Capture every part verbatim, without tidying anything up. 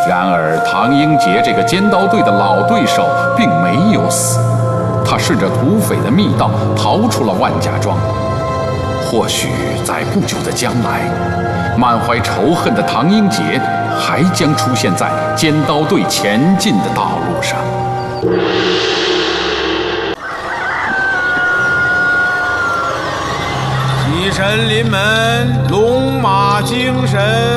然而，唐英杰这个尖刀队的老对手并没有死，他顺着土匪的密道逃出了万家庄。或许在不久的将来，满怀仇恨的唐英杰还将出现在尖刀队前进的道路上。 西神临门，龙马精神。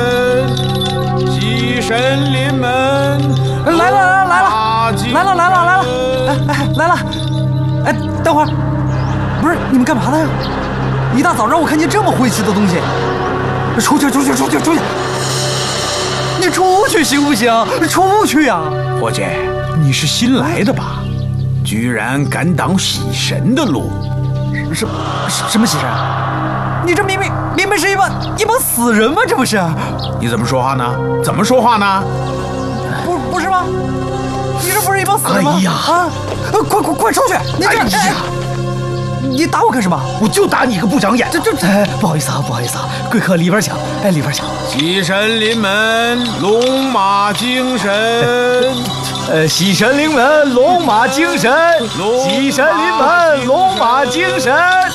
西神临门， 来了来了来了来了来了来了，哎哎来了，哎等会儿，不是你们干嘛的呀？一大早让我看见这么晦气的东西，出去出去出去出去！你出去行不行？出去呀！ 伙计，你是新来的吧？居然敢挡喜神的路！ 什什么喜神？你这明明明明是一帮一帮死人吗？这不是？ 你怎么说话呢？怎么说话呢？ 不不是吗？你这不是一帮死人吗？ 哎呀啊！快快快出去！你这、哎呀，你打我干什么？ 我就打你个不长眼！ 这这哎，不好意思啊，不好意思啊，贵客里边请，哎，里边请。 喜神临门，龙马精神。 呃，喜神临门，龙马精神。喜神临门，龙马精神。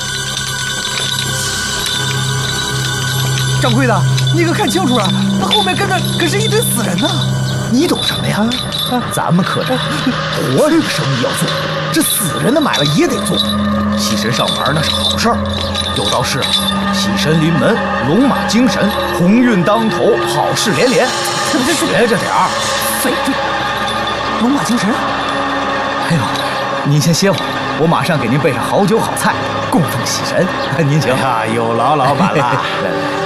掌柜的，你可看清楚了，他后面跟着可是一堆死人呢。 你懂什么呀？啊，咱们可这活人的生意要做，这死人的买卖也得做。喜神上门那是好事儿，有道是啊，喜神临门，龙马精神，鸿运当头，好事连连。学着点儿， 废话，龙马精神。 哎呦，您先歇会儿，我马上给您备上好酒好菜，供奉喜神。您请。 呀，有劳老板了。来来。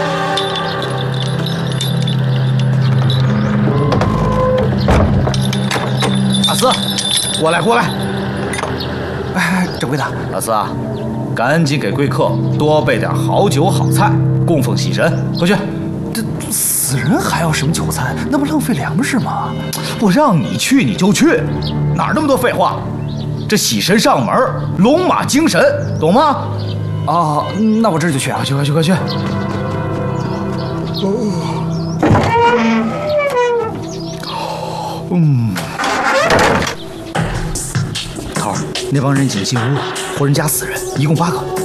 阿四，过来过来。 哎，掌柜的， 老四啊，赶紧给贵客多备点好酒好菜，供奉喜神。回去。 这死人还要什么酒菜？那不浪费粮食吗？ 我让你去你就去，哪儿那么多废话？这喜神上门，龙马精神，懂吗？ 哦，那我这就去啊！ 快去快去快去！嗯。头儿，那帮人已经进屋了，活人加死人，一共八个。